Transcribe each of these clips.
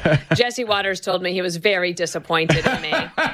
Jesse Waters told me he was very disappointed in me.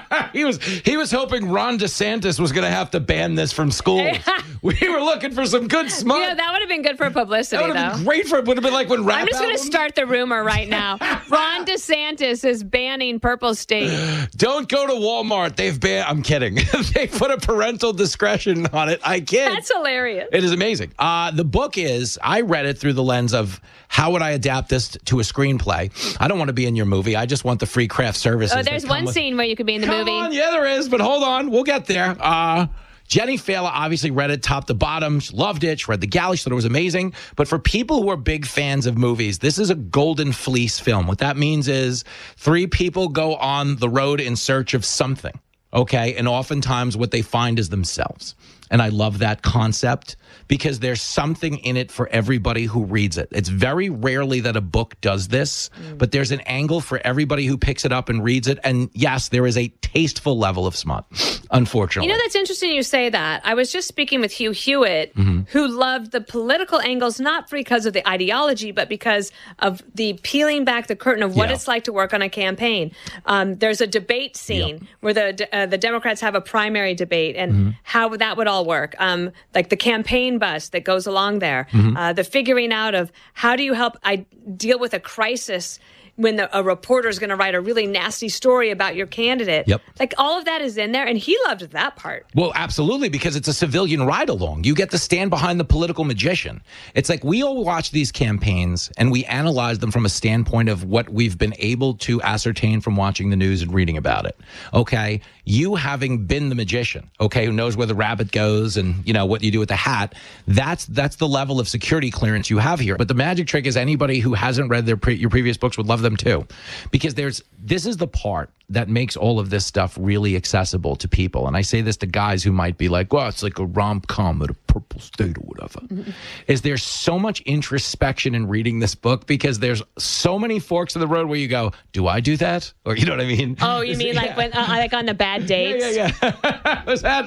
He was hoping Ron DeSantis was going to have to ban this from schools. We were looking for some good smart. Yeah, that would have been good for publicity, That would have been great for it. Would have been like when rap I'm just going to start the rumor right now. Ron DeSantis is banning Purple State. Don't go to Walmart. They've banned. I'm kidding. They put a parental discretion on it. I kid. That's hilarious. It is amazing. The book is, I read it through the lens of how would I adapt this to a screenplay. I don't want to be in your movie. I just want the free craft services. Oh, there's one scene where you could be in the movie. Come on. Yeah, there is. But hold on. We'll get there. Jenny Fela obviously read it top to bottom. She loved it. She read The Galley. She thought it was amazing. But for people who are big fans of movies, this is a golden fleece film. What that means is 3 people go on the road in search of something, okay? And oftentimes what they find is themselves. And I love that concept because there's something in it for everybody who reads it. It's very rarely that a book does this, but there's an angle for everybody who picks it up and reads it. And yes, there is a tasteful level of smut, unfortunately. You know, that's interesting you say that. I was just speaking with Hugh Hewitt, who loved the political angles, not because of the ideology, but because of the peeling back the curtain of what it's like to work on a campaign. There's a debate scene where the Democrats have a primary debate and how that would all work. Like the campaign bus that goes along there, the figuring out of how do you help deal with a crisis when a reporter is going to write a really nasty story about your candidate. Like all of that is in there, and he loved that part. Well, absolutely, because it's a civilian ride-along. You get to stand behind the political magician. It's like we all watch these campaigns, and we analyze them from a standpoint of what we've been able to ascertain from watching the news and reading about it. Okay? You having been the magician, okay, who knows where the rabbit goes and, you know, what you do with the hat, that's the level of security clearance you have here. But the magic trick is anybody who hasn't read your previous books would love them too, because this is the part that makes all of this stuff really accessible to people. And I say this to guys who might be like, well, it's like a rom-com at a Purple State or whatever. Is there's so much introspection in reading this book because there's so many forks in the road where you go, do I do that? Or you know what I mean? Oh, you mean like when like on the bad dates? Yeah. Was that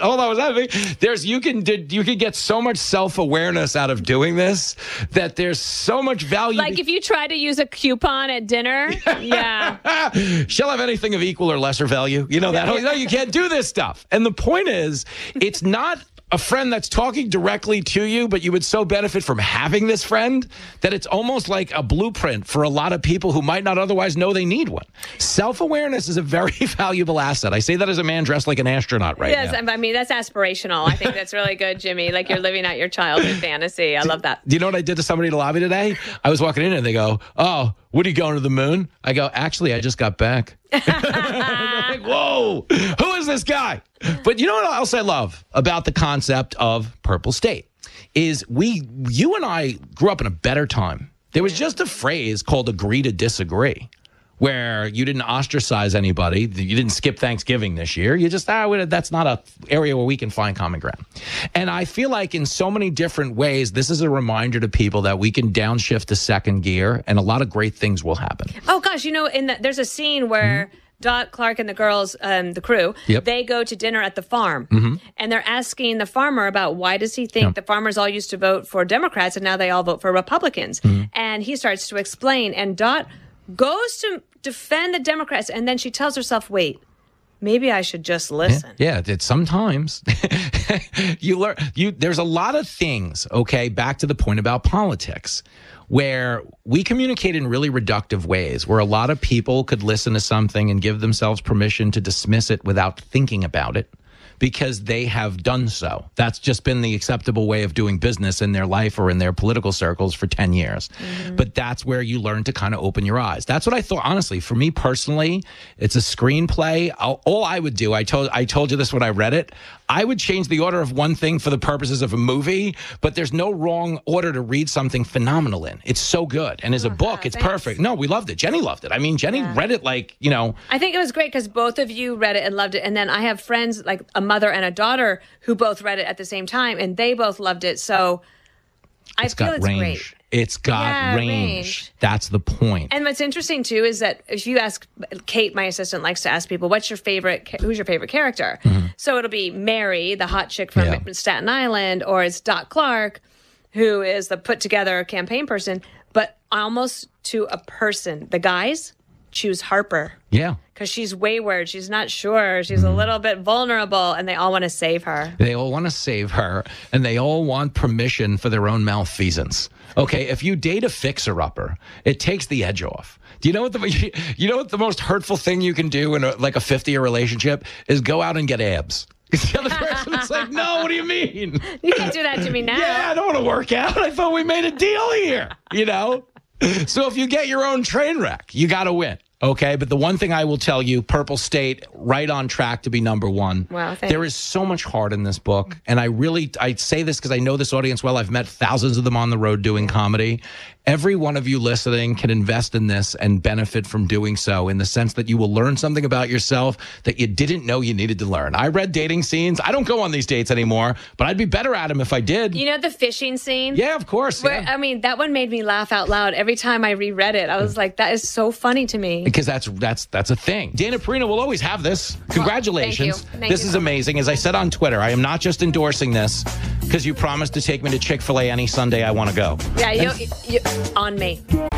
you can get so much self-awareness out of doing this that there's so much value. Like if you try to use a coupon at dinner, she'll have anything of equal or lesser value. You know that? No, you can't do this stuff. And the point is, it's not a friend that's talking directly to you, but you would so benefit from having this friend that it's almost like a blueprint for a lot of people who might not otherwise know they need one. Self-awareness is a very valuable asset. I say that as a man dressed like an astronaut now. Yes, I mean, that's aspirational. I think that's really good, Jimmy. Like you're living out your childhood fantasy. I love that. Do you know what I did to somebody in the lobby today? I was walking in and they go, oh, what are you going to the moon? I go, actually, I just got back. Like, whoa, who is this guy? But you know what else I love about the concept of Purple State is you and I grew up in a better time. There was just a phrase called agree to disagree, where you didn't ostracize anybody. You didn't skip Thanksgiving this year. You just, that's not an area where we can find common ground. And I feel like in so many different ways, this is a reminder to people that we can downshift to second gear and a lot of great things will happen. Oh, gosh. You know, there's a scene where Dot Clark and the girls, the crew, they go to dinner at the farm. And they're asking the farmer about why does he think the farmers all used to vote for Democrats and now they all vote for Republicans. And he starts to explain. And Dot goes to defend the Democrats, and then she tells herself, wait, maybe I should just listen. Yeah, sometimes you learn. There's a lot of things, okay, back to the point about politics, where we communicate in really reductive ways, where a lot of people could listen to something and give themselves permission to dismiss it without thinking about it, because they have done so. That's just been the acceptable way of doing business in their life or in their political circles for 10 years. But that's where you learn to kind of open your eyes. That's what I thought, honestly. For me personally, it's a screenplay. All I would do, I told you this when I read it, I would change the order of one thing for the purposes of a movie, but there's no wrong order to read something phenomenal in. It's so good. And as a book, it's perfect. No, we loved it. Jenny loved it. I mean, Jenny read it like, you know. I think it was great because both of you read it and loved it. And then I have friends, like a mother and a daughter, who both read it at the same time, and they both loved it. So I feel it's great. It's got range. That's the point. And what's interesting, too, is that if you ask Kate, my assistant, likes to ask people, who's your favorite character? So it'll be Mary, the hot chick from Staten Island, or it's Dot Clark, who is the put-together campaign person. But almost to a person, the guys, choose Harper. Yeah. Because she's wayward. She's not sure. She's a little bit vulnerable, and they all want to save her. They all want to save her, and they all want permission for their own malfeasance. Okay, if you date a fixer-upper, it takes the edge off. Do you know what the most hurtful thing you can do in a 50-year relationship is go out and get abs? Because the other person's like, no, what do you mean? You can't do that to me now. Yeah, I don't want to work out. I thought we made a deal here, So if you get your own train wreck, you got to win. Okay, but the one thing I will tell you, Purple State, right on track to be number one. Wow, thanks. There is so much heart in this book. And I say this because I know this audience well. I've met thousands of them on the road doing comedy. Every one of you listening can invest in this and benefit from doing so in the sense that you will learn something about yourself that you didn't know you needed to learn. I read dating scenes. I don't go on these dates anymore, but I'd be better at them if I did. You know the fishing scene? Yeah, of course. Where, I mean, that one made me laugh out loud every time I reread it. I was like, that is so funny to me. Because that's a thing. Dana Perino will always have this. Congratulations. Thank you. This is amazing. As I said on Twitter, I am not just endorsing this because you promised to take me to Chick-fil-A any Sunday I want to go. Yeah, you on me.